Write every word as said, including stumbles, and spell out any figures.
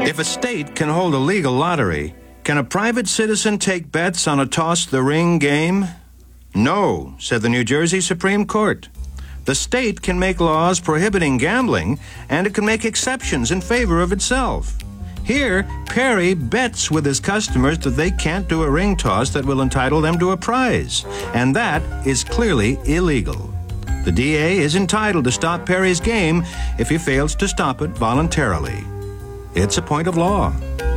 If a state can hold a legal lottery, can a private citizen take bets on a toss-the-ring game? No, said the New Jersey Supreme Court. The state can make laws prohibiting gambling, and it can make exceptions in favor of itself. Here, Perry bets with his customers that they can't do a ring toss that will entitle them to a prize, and that is clearly illegal. The D A is entitled to stop Perry's game if he fails to stop it voluntarily. It's a point of law.